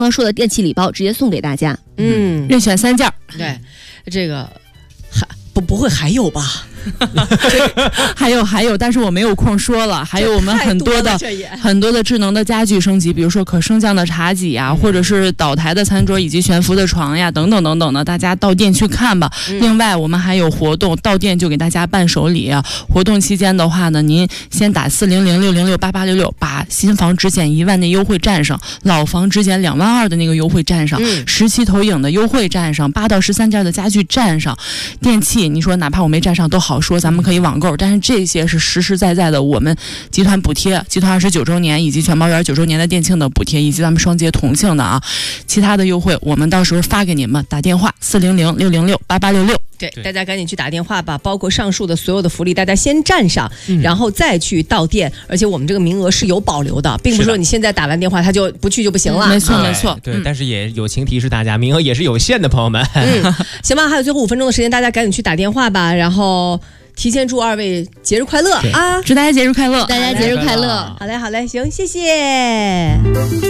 刚刚说的电器礼包直接送给大家， 任选3件。 对，这个不会还有吧？ 还有，但是我没有空说了。还有我们很多的智能的家具升级，比如说可升降的茶几呀，或者是岛台的餐桌以及悬浮的床呀，等等等等的，大家到店去看吧。另外，我们还有活动，到店就给大家伴手礼啊。活动期间的话呢，您先打400-606-8866，把新房只减1万的优惠占上，老房只减2万2的那个优惠占上，17投影的优惠占上，8到13件的家具占上，电器你说哪怕我没占上都好说，咱们可以网购，但是这些是实实在在的我们集团补贴，集团29周年以及全猫园9周年的店庆的补贴，以及咱们双节同庆的啊，其他的优惠我们到时候发给你们，打电话400-606-8866。 对，大家赶紧去打电话吧，包括上述的所有的福利，大家先占上，然后再去到店，而且我们这个名额是有保留的，并不是说你现在打完电话他就不去就不行了。 没错。 对，但是也友情提示大家，名额也是有限的，朋友们。 行吧，还有最后5分钟的时间，大家赶紧去打电话吧，然后提前祝2位节日快乐啊！ 祝大家节日快乐， 大家节日快乐。 好嘞，行，谢谢。